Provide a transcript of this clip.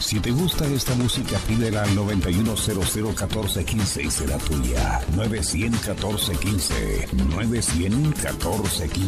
Si te gusta esta música, pídela al 91001415 y será tuya. 9001415. 9001415.